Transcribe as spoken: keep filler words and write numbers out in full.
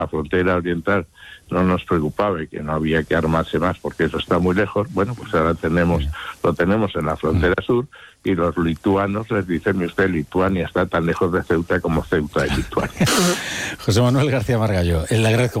la frontera oriental no nos preocupaba y que no había que armarse más porque eso está muy lejos, bueno, pues ahora tenemos lo tenemos en la frontera sur y los lituanos les dicen, mi usted, Lituania está tan lejos de Ceuta como Ceuta de Lituania. José Manuel García Margallo, le agradezco